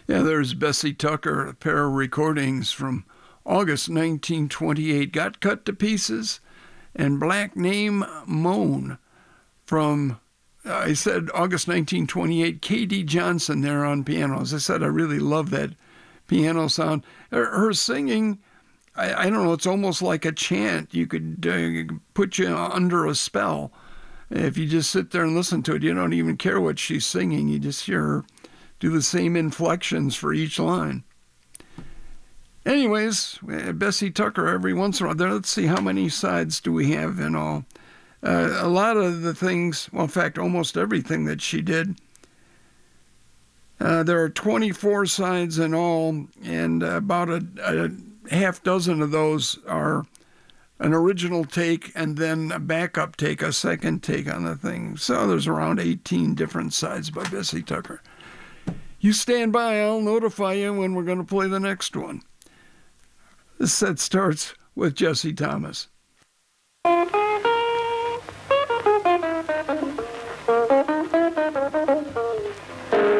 Yeah, there's Bessie Tucker, a pair of recordings from August 1928, Got Cut to Pieces, and Black Name Moan from, I said August 1928, K.D. Johnson there on piano. As I said, I really love that piano sound. Her singing, I don't know, it's almost like a chant. You could put you under a spell. If you just sit there and listen to it, you don't even care what she's singing. You just hear her do the same inflections for each line. Anyways, Bessie Tucker every once in a while. Let's see, how many sides do we have in all? A lot of the things, well, in fact, almost everything that she did. There are 24 sides in all, and about a half dozen of those are an original take and then a backup take, a second take on the thing. So there's around 18 different sides by Bessie Tucker. You stand by, I'll notify you when we're going to play the next one. This set starts with Jesse Thomas.